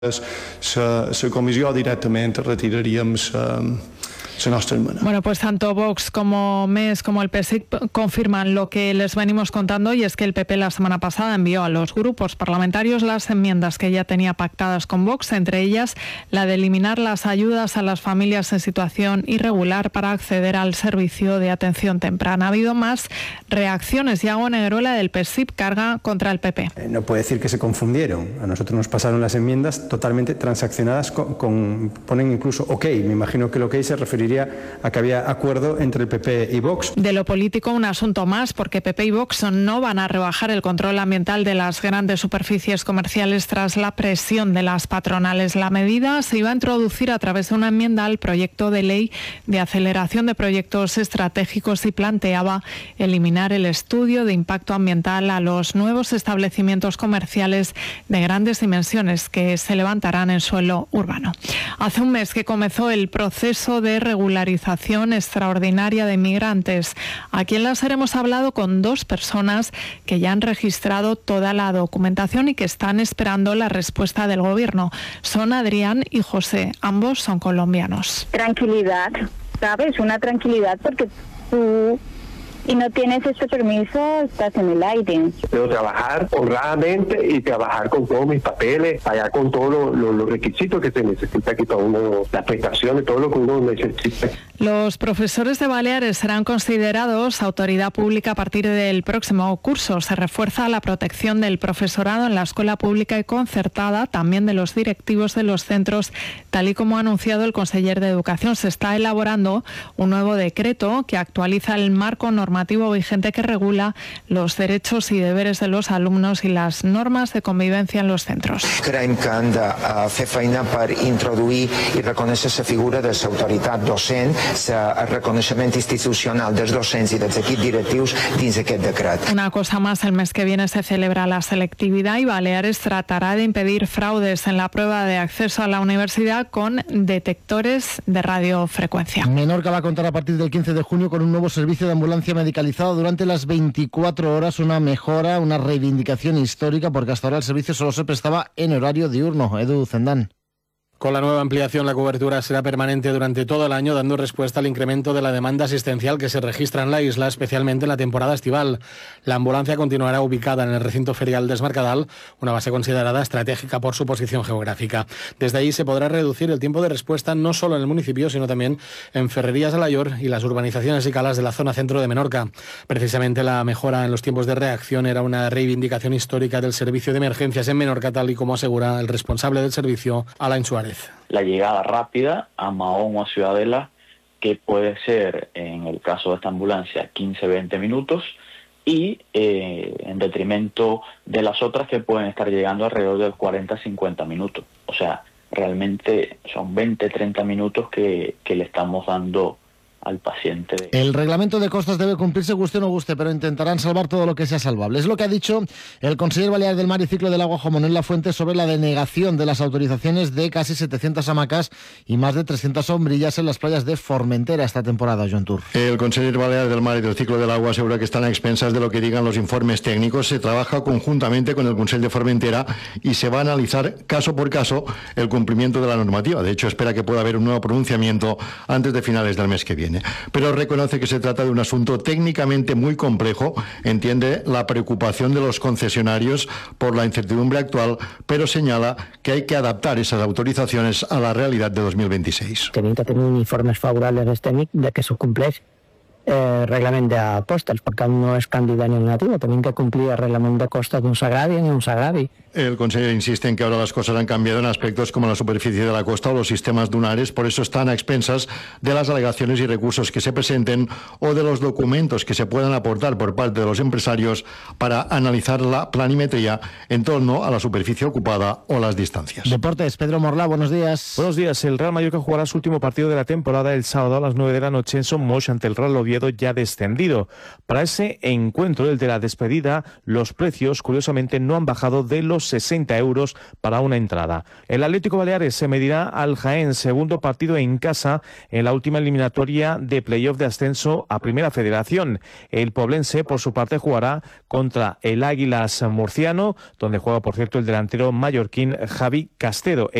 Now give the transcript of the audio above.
la comissió directament retiraríem la nostra esmena. Bueno, pues tanto Vox como MES como el PSIC confirman lo que les venimos contando, y es que el PP la semana pasada envió a los grupos parlamentarios las enmiendas que ya tenía pactadas con Vox, entre ellas la de eliminar las ayudas a las familias en situación irregular para acceder al servicio de atención temprana. Ha habido más reacciones. Iago Negueruela del PSIC carga contra el PP. No puede decir que se confundieron. A nosotros nos pasaron las enmiendas totalmente transaccionadas ponen incluso OK. Me imagino que el OK se referiría a que había acuerdo entre el PP y Vox. De lo político, un asunto más, porque PP y Vox no van a rebajar el control ambiental de las grandes superficies comerciales tras la presión de las patronales. La medida se iba a introducir a través de una enmienda al proyecto de ley de aceleración de proyectos estratégicos y planteaba eliminar el estudio de impacto ambiental a los nuevos establecimientos comerciales de grandes dimensiones que se levantarán en suelo urbano. Hace un mes que comenzó el proceso de regularización extraordinaria de inmigrantes. Aquí en la SER hemos hablado con dos personas que ya han registrado toda la documentación y que están esperando la respuesta del gobierno. Son Adrián y José, ambos son colombianos. Tranquilidad, ¿sabes? Una tranquilidad porque tú y no tienes este permiso, estás en el aire. Debo trabajar honradamente y trabajar con todos mis papeles, allá con todos los requisitos que se necesita aquí para uno, las prestaciones, todo lo que uno necesita. Los profesores de Baleares serán considerados autoridad pública a partir del próximo curso. Se refuerza la protección del profesorado en la escuela pública y concertada, también de los directivos de los centros, tal y como ha anunciado el conseller de Educación. Se está elaborando un nuevo decreto que actualiza el marco normativo vigente que regula los derechos y deberes de los alumnos y las normas de convivencia en los centros. Creiem que han de fer feina per introduir i reconèixer la figura de l'autoritat docent, el reconeixement institucional dels docents i dels equips directius dins aquest decret. Una cosa más, el mes que viene se celebra la selectividad y Baleares tratará de impedir fraudes en la prueba de acceso a la universidad con detectores de radiofrecuencia. Menorca va a contar a partir del 15 de junio con un nuevo servicio de ambulancia medicalizado durante las 24 horas, una mejora, una reivindicación histórica, porque hasta ahora el servicio solo se prestaba en horario diurno. Edu Zendán. Con la nueva ampliación, la cobertura será permanente durante todo el año, dando respuesta al incremento de la demanda asistencial que se registra en la isla, especialmente en la temporada estival. La ambulancia continuará ubicada en el recinto ferial de Es Mercadal, una base considerada estratégica por su posición geográfica. Desde ahí se podrá reducir el tiempo de respuesta no solo en el municipio, sino también en Ferrerías de Alayor y las urbanizaciones y calas de la zona centro de Menorca. Precisamente la mejora en los tiempos de reacción era una reivindicación histórica del servicio de emergencias en Menorca, tal y como asegura el responsable del servicio, Alain Suárez. La llegada rápida a Mahón o a Ciudadela, que puede ser, en el caso de esta ambulancia, 15-20 minutos, y en detrimento de las otras que pueden estar llegando alrededor de 40-50 minutos. O sea, realmente son 20-30 minutos que le estamos dando al paciente. El reglamento de costas debe cumplirse guste o no guste, pero intentarán salvar todo lo que sea salvable. Es lo que ha dicho el conseller balear del Mar y Ciclo del Agua, Juan Manuel Lafuente, sobre la denegación de las autorizaciones de casi 700 hamacas y más de 300 sombrillas en las playas de Formentera esta temporada, Joan Tur. El conseller balear del Mar y del Ciclo del Agua asegura que están a expensas de lo que digan los informes técnicos. Se trabaja conjuntamente con el Consell de Formentera y se va a analizar caso por caso el cumplimiento de la normativa. De hecho, espera que pueda haber un nuevo pronunciamiento antes de finales del mes que viene. Pero reconoce que se trata de un asunto técnicamente muy complejo, entiende la preocupación de los concesionarios por la incertidumbre actual, pero señala que hay que adaptar esas autorizaciones a la realidad de 2026. Tenim que tenir informes favorables dels tècnics de que s'ho compleix reglament de costes, per tant no és candidat ni negatiu, tenim que complir el reglament de costes d'un s'agradi ni un s'agradi. El conseller insiste en que ahora las cosas han cambiado en aspectos como la superficie de la costa o los sistemas dunares, por eso están a expensas de las alegaciones y recursos que se presenten o de los documentos que se puedan aportar por parte de los empresarios para analizar la planimetría en torno a la superficie ocupada o las distancias. Deportes, Pedro Morla, buenos días. Buenos días. El Real Mallorca jugará su último partido de la temporada el sábado a las 9 de la noche en Son Moix ante el Real Oviedo Oviedo ya descendido. Para ese encuentro, el de la despedida, los precios, curiosamente, no han bajado de los 60 euros para una entrada. El Atlético Baleares se medirá al Jaén, segundo partido en casa en la última eliminatoria de playoff de ascenso a Primera Federación. El poblense, por su parte, jugará contra el Águilas murciano, donde juega, por cierto, el delantero mallorquín Javi Castedo.